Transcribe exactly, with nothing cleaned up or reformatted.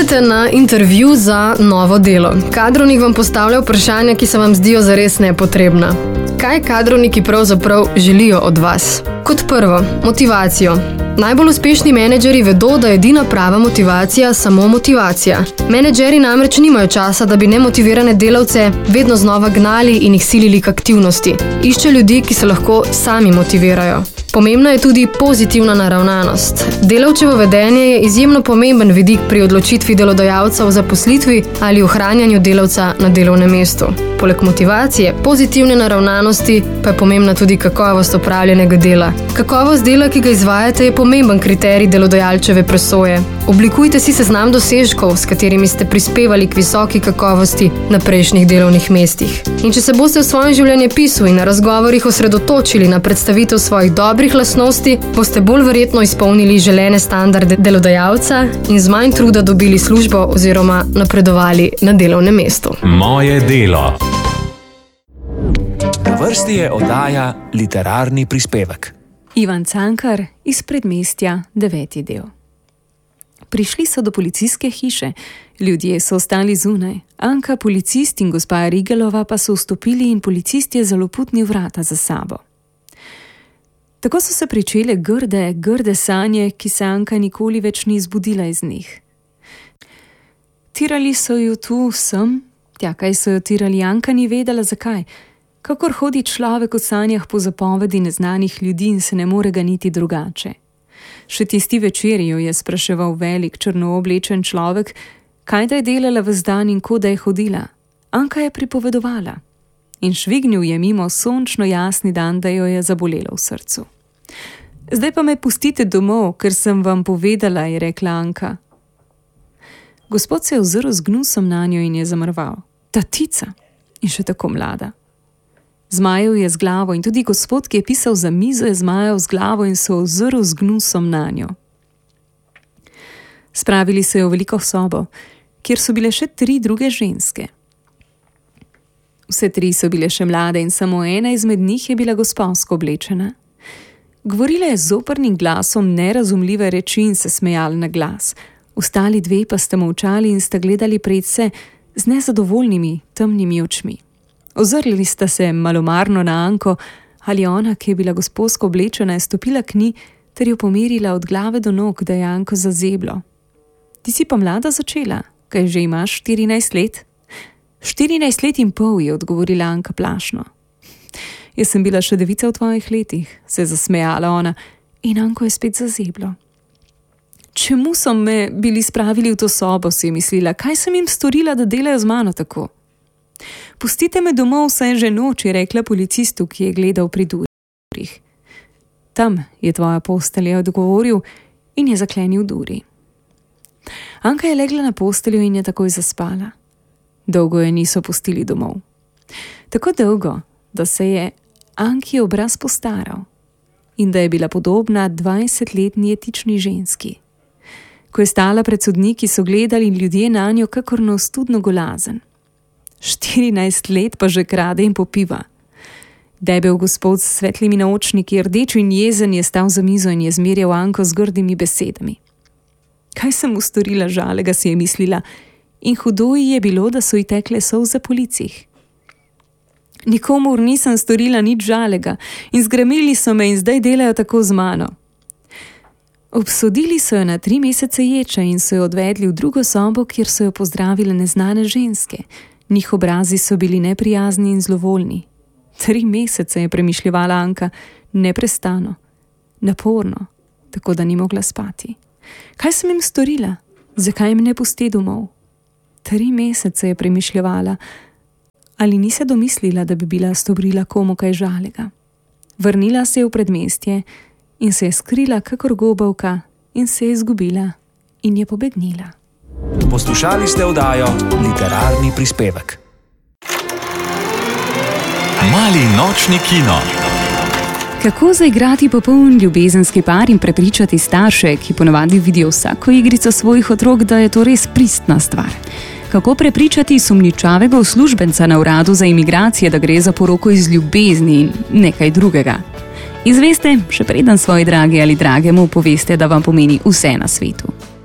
Pridete na intervju za novo delo. Kadrovnik vam postavlja vprašanja, ki se vam zdijo zares nepotrebna. Kaj kadrovniki pravzaprav želijo od vas? Kot prvo, motivacijo. Najbolj uspešni menedžeri vedo, da je edina prava motivacija samo motivacija. Menedžeri namreč nimajo časa, da bi nemotivirane delavce vedno znova gnali in jih silili k aktivnosti. Išče ljudi, ki se lahko sami motivirajo. Pomembna je tudi pozitivna naravnanost. Delavčevo vedenje je izjemno pomemben vidik pri odločitvi delodajalca o zaposlitvi ali ohranjanju delavca na delovnem mestu. Poleg motivacije, pozitivne naravnanosti pa je pomembna tudi kakovost opravljenega dela. Kakovost dela, ki ga izvajate, je pomemben kriterij delodajalčeve presoje. Oblikujte si seznam dosežkov, s katerimi ste prispevali k visoki kakovosti na prejšnjih delovnih mestih. In če se boste v svojem življenjepisu in na razgovorih osredotočili na predstavitev svojih dobrih lastnosti, boste bolj verjetno izpolnili želene standarde delodajalca in z manj truda dobili službo oziroma napredovali na delovnem mestu. Moje delo. Na vrsti je oddaja Literarni prispevek. Ivan Cankar iz Predmestja, deveti del. Prišli so do policijske hiše, ljudje so ostali zunaj. Anka, policist in gospa Rigelova pa so vstopili in policist je zaloputnil vrata za sabo. Tako so se pričele grde, grde sanje, ki se Anka nikoli več ni zbudila iz njih. Tirali so jo tu, sem, tja kaj so jo tirali, Anka ni vedela zakaj. Kakor hodi človek v sanjah po zapovedi neznanih ljudi in se ne more ganiti drugače. Še tisti večer jo je spraševal velik, črno oblečen človek, kaj da je delala ves dan in ko da je hodila. Anka je pripovedovala. In švignil je mimo sončno jasni dan, da jo je zabolelo v srcu. Zdaj pa me pustite domov, ker sem vam povedala, je rekla Anka. Gospod se je ozrl z gnusom na njo in je zamrval. Tatica! In še tako mlada. Zmajal je z glavo in tudi gospod, ki je pisal za mizo, je zmajal z glavo in se ozrl z gnusom na njo. Spravili so jo v veliko sobo, kjer so bile še tri druge ženske. Vse tri so bile še mlade in samo ena izmed njih je bila gosponsko oblečena. Govorila je z zoprnim glasom nerazumljive reči in se smejala na glas. Ostali dve pa sta molčali in sta gledali predse z nezadovoljnimi, temnimi očmi. Ozrli sta se malomarno na Anko, ali ona, ki je bila gosposko oblečena, je stopila k njej ter jo pomerila od glave do nog, da je Anko zazeblo. Ti si pa mlada začela, kaj že imaš štirinajst let? štirinajst let in pol, je odgovorila Anka plašno. Jaz sem bila še devica v tvojih letih, se je zasmejala ona in Anko je spet zazeblo. Čemu so me bili spravili v to sobo, si je mislila, kaj sem jim storila, da delajo z mano tako? Pustite me domov, saj je že noč, je rekla policistu, ki je gledal pri durih. Tam je tvoja postelja, je odgovoril in je zaklenil duri. Anka je legla na posteljo in je takoj zaspala. Dolgo je niso pustili domov. Tako dolgo, da se je Anki obraz postaral in da je bila podobna dvajsetletni etični ženski. Ko je stala pred sodniki, so gledali ljudje na njo kakor na ostudno golazen. štirinajst let pa že krade in popiva. Debel gospod s svetlimi naočniki, rdeč in jezen, je stal za mizo in je zmerjal Anko z grdimi besedami. Kaj sem mu storila žalega, si je mislila, in hudo ji je bilo, da so ji tekle solze po licih. Nikomur nisem storila nič žalega in zgremili so me in zdaj delajo tako z mano. Obsodili so jo na tri mesece ječe in so jo odvedli v drugo sobo, kjer so jo pozdravile neznane ženske. Njih obrazi so bili neprijazni in zlovoljni. Tri mesece je premišljevala Anka, neprestano, naporno, tako da ni mogla spati. Kaj sem jim storila? Zakaj jim ne pusti domov? Tri mesece je premišljevala, ali ni se domislila, da bi bila storila komu kaj žalega. Vrnila se je v predmestje in se je skrila kakor gobavka in se je izgubila in je pobegnila. Poslušali ste oddajo Literarni prispevek. Mali nočni kino. Kako zaigrati popoln ljubezenski par in prepričati starše, ki ponavadi vidijo vsako igrico svojih otrok, da je to res pristna stvar? Kako prepričati sumničavega uslužbenca na uradu za imigracije, da gre za poroko iz ljubezni in nekaj drugega? Izveste, še preden svoji dragi ali dragemu poveste, da vam pomeni vse na svetu.